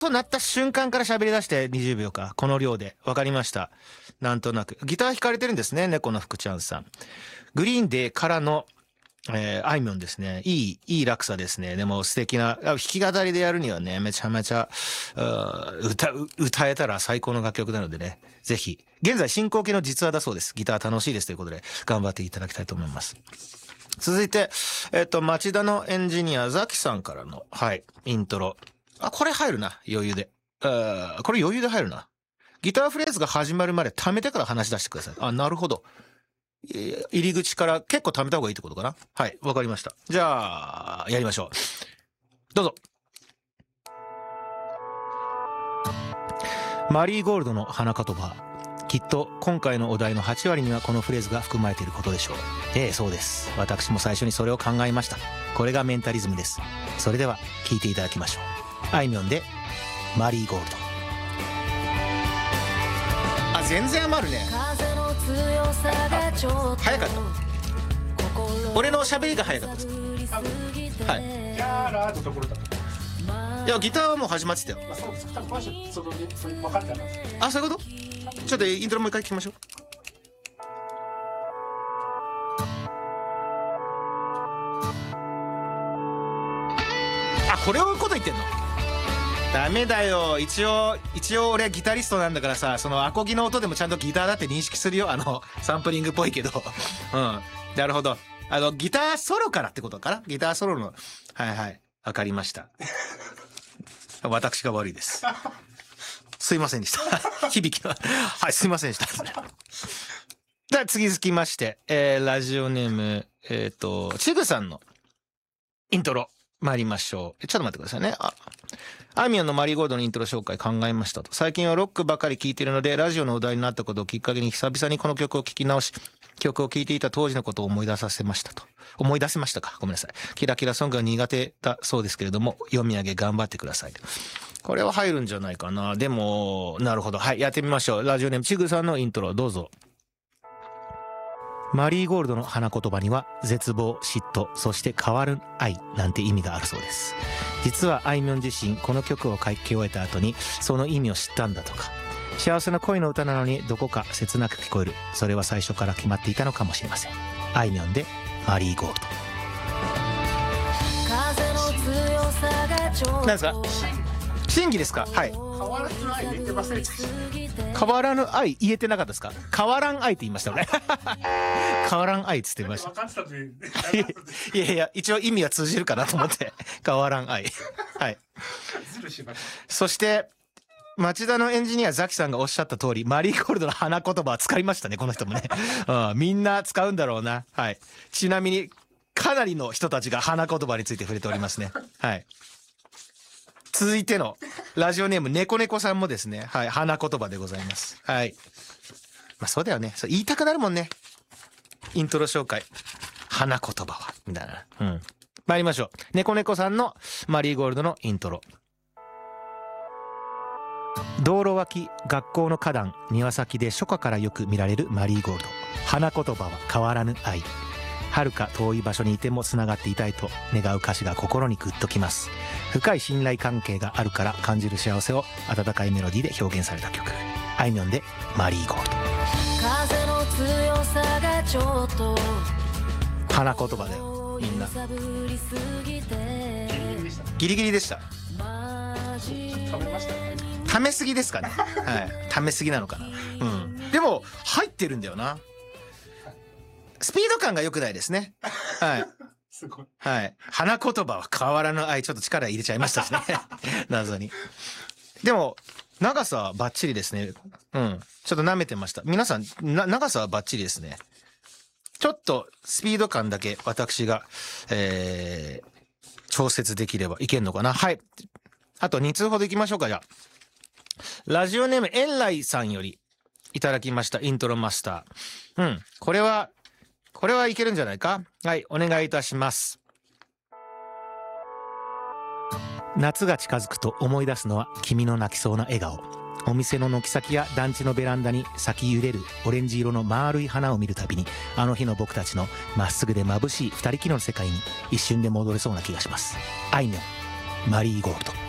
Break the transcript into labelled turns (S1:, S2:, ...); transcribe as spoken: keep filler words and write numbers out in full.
S1: となった瞬間から喋り出してにじゅうびょうか。この量で。わかりました。なんとなく。ギター弾かれてるんですね。猫の福ちゃんさん。グリーンデーからの、えー、あいみょんですね。いい、いい落差ですね。でも素敵な、弾き語りでやるにはね、めちゃめちゃ、歌、歌えたら最高の楽曲なのでね。ぜひ。現在進行形の実話だそうです。ギター楽しいですということで、頑張っていただきたいと思います。続いて、えっと、町田のエンジニア、ザキさんからの、はい、イントロ。あ、これ入るな、余裕で。あ、これ余裕で入るな。ギターフレーズが始まるまで貯めてから話し出してください。あ、なるほど。入り口から結構貯めた方がいいってことかな。はい、わかりました。じゃあ、やりましょう。どうぞ。マリーゴールドの花言葉。きっと今回のお題のはちわりにはこのフレーズが含まれていることでしょう。ええ、そうです。私も最初にそれを考えました。これがメンタリズムです。それでは聴いていただきましょう。あいみょんでマリーゴールド。あ、全然余るね。早かった。俺の喋りが早かったです。はい。
S2: ギャーラーのところだった。
S1: いや、ギターはもう始まってたよ。
S2: あ、そうです。多分マジそのそれ分かってたんです。
S1: あ、そういうこと？ちょっとイントロもう一回聞きましょう。あ、これをこと言ってんの？ダメだよ。一応一応俺はギタリストなんだからさ、そのアコギの音でもちゃんとギターだって認識するよ。あのサンプリングっぽいけどうん、なるほど。あのギターソロからってことかな。ギターソロの、はいはい、わかりました。私が悪いです。すいませんでした。響きははい、すいませんでした。では次続きまして、えー、ラジオネームえっ、ー、とちぐさんのイントロ参りましょう。ちょっと待ってくださいね。あ、あいみょんのマリーゴールドのイントロ紹介考えましたと。最近はロックばかり聴いているので、ラジオのお題になったことをきっかけに久々にこの曲を聴き直し、曲を聴いていた当時のことを思い出させましたと。思い出せましたか。ごめんなさい。キラキラソングが苦手だそうですけれども、読み上げ頑張ってください。これは入るんじゃないかな。でも、なるほど。はい、やってみましょう。ラジオネームちぐさんのイントロどうぞ。マリーゴールドの花言葉には絶望、嫉妬、そして変わる愛なんて意味があるそうです。実はあいみょん自身この曲を書き終えた後にその意味を知ったんだとか。幸せな恋の歌なのにどこか切なく聞こえる。それは最初から決まっていたのかもしれません。あいみょんでマリーゴールド。何ですか？審議ですか？はい。
S2: 変わらぬ愛言ってませんでした。
S1: 変わらぬ愛言えてなかったですか？変わらん愛って言いましたよね。変わらん愛っつって言いました。
S2: 分かってたという。
S1: いやいや、一応意味は通じるかなと思って。変わらん愛。はい。
S2: ずるしました。
S1: そして町田のエンジニアザキさんがおっしゃった通り、マリーゴールドの花言葉は使いましたね、この人もね。うん、みんな使うんだろうな。はい。ちなみにかなりの人たちが花言葉について触れておりますね。はい。続いてのラジオネーム猫猫さんもですね、はい、花言葉でございます。はい。まあそうだよね。そう言いたくなるもんね。イントロ紹介。花言葉はみたいな。うん。参りましょう。猫猫さんのマリーゴールドのイントロ。道路脇、学校の花壇、庭先で初夏からよく見られるマリーゴールド。花言葉は変わらぬ愛。遥か遠い場所にいてもつながっていたいと願う歌詞が心にグッときます。深い信頼関係があるから感じる幸せを温かいメロディーで表現された曲。あいみょんでマリーゴールド。風の強さがちょっと花言葉だよ、みんな。ギリギリでした。
S2: 食べましたね。
S1: ためすぎですかね。はい、ためすぎなのかな。うん。でも入ってるんだよな。スピード感が良くないですね。はい。
S2: すごい。
S1: はい。花言葉は変わらぬ愛。ちょっと力入れちゃいましたしね。謎に。でも、長さはバッチリですね。うん。ちょっと舐めてました。皆さん、な、長さはバッチリですね。ちょっとスピード感だけ私が、えー、調節できればいけんのかな。はい。あとに通ほど行きましょうか、じゃあ。ラジオネーム、エンライさんよりいただきました。イントロマスター。うん。これは、これはいけるんじゃないか。はい、お願いいたします。夏が近づくと思い出すのは君の泣きそうな笑顔。お店の軒先や団地のベランダに咲き揺れるオレンジ色の丸い花を見るたびに、あの日の僕たちのまっすぐで眩しい二人きりの世界に一瞬で戻れそうな気がします。あいみょん、マリーゴールド。